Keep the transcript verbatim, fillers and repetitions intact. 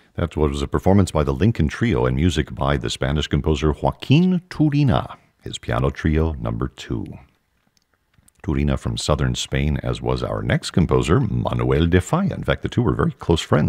That was a performance by the Lincoln Trio and music by the Spanish composer Joaquin Turina, his piano trio number two. Turina from southern Spain, as was our next composer, Manuel de Falla. In fact, the two were very close friends.